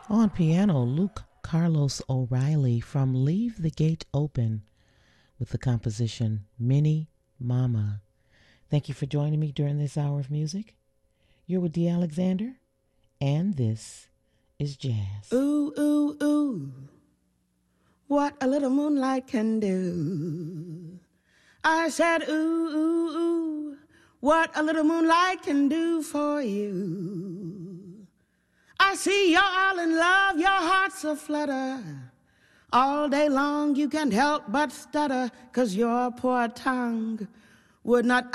On piano, Luke Carlos O'Reilly from Leave the Gate Open with the composition Mini Mama. Thank you for joining me during this hour of music. You're with Dee Alexander, and this is Jazz. Ooh, ooh, ooh, what a little moonlight can do. I said, ooh, ooh, ooh, what a little moonlight can do for you. I see you're all in love, your heart's a flutter. All day long you can't help but stutter, 'cause your poor tongue would not